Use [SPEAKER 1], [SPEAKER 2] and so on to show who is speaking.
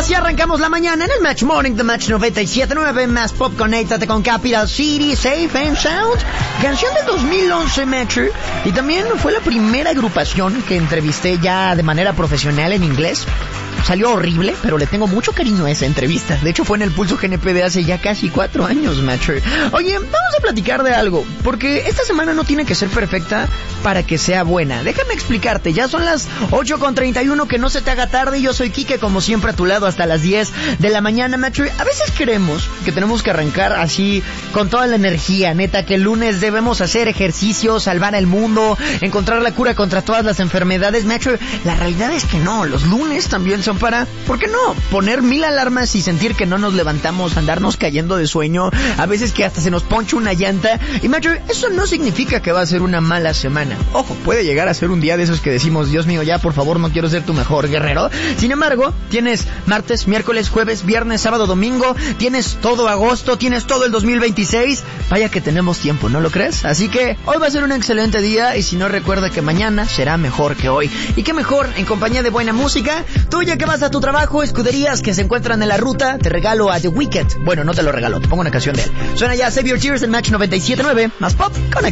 [SPEAKER 1] Así arrancamos la mañana en el Match Morning de Match 97.9, más pop. Conéctate con Capital City, Safe and Sound, canción del 2011, Match. Y también fue la primera agrupación que entrevisté ya de manera profesional en inglés. Salió horrible, pero le tengo mucho cariño a esa entrevista. De hecho, fue en el Pulso GNP de hace ya casi 4 años, Match. Oye, vamos a platicar de algo, porque esta semana no tiene que ser perfecta para que sea buena. Déjame explicarte, ya son las 8:31, que no se te haga tarde. Yo soy Quique, como siempre, a tu lado hasta las 10 de la mañana, Match. A veces creemos que tenemos que arrancar así, con toda la energía, neta, que el lunes debemos hacer ejercicio, salvar al mundo, encontrar la cura contra todas las enfermedades, Match. La realidad es que no, los lunes también son para, ¿por qué no?, poner 1000 alarmas y sentir que no nos levantamos, andarnos cayendo de sueño, a veces que hasta se nos poncha una llanta. Y Match, eso no significa que va a ser una mala semana. Ojo, puede llegar a ser un día de esos que decimos, Dios mío, ya por favor no quiero ser tu mejor guerrero. Sin embargo, tienes martes, miércoles, jueves, viernes, sábado, domingo, tienes todo agosto, tienes todo el 2026. Vaya que tenemos tiempo, ¿no lo crees? Así que hoy va a ser un excelente día, y si no, recuerda que mañana será mejor que hoy. Y qué mejor en compañía de buena música. Tú ya que vas a tu trabajo, escuderías que se encuentran en la ruta, te regalo a The Weeknd. Bueno, no te lo regalo, te pongo una canción de él. Suena ya Save Your Tears en Match 97.9, más pop, con